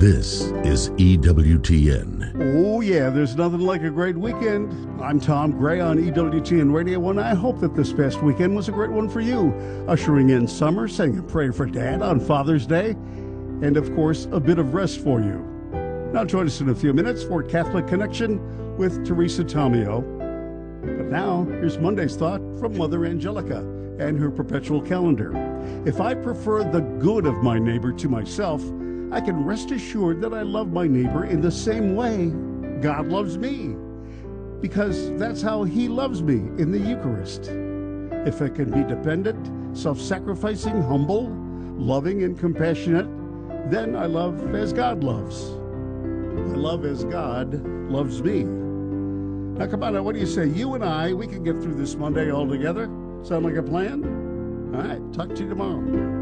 This is EWTN. Oh, yeah, there's nothing like a great weekend. I'm Tom Gray on EWTN Radio, and I hope that this past weekend was a great one for you. Ushering in summer, saying a prayer for Dad on Father's Day, and of course, a bit of rest for you. Now join us in a few minutes for Catholic Connection with Teresa Tomeo. But now, here's Monday's thought from Mother Angelica and her perpetual calendar. If I prefer the good of my neighbor to myself, I can rest assured that I love my neighbor in the same way God loves me, because that's how He loves me in the Eucharist. If I can be dependent, self-sacrificing, humble, loving, and compassionate, then I love as God loves. I love as God loves me. Now, come on, what do you say? You and I, we can get through this Monday all together. Sound like a plan? All right, talk to you tomorrow.